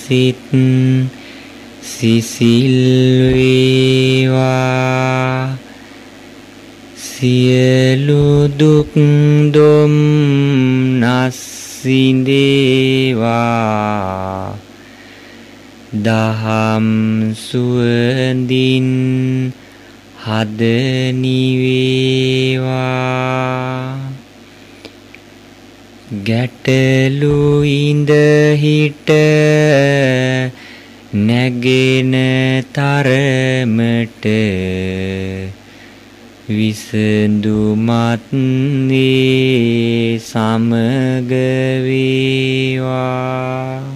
සිත් සිසිල් වේවා සියලු දුක් දුම්නස් සිඳේවා දහම් සුවඳින් හද නිවේවා ගැටලු ඉඳ හිට නැගෙන තරමට විසඳුමත් වේ සමග වේවා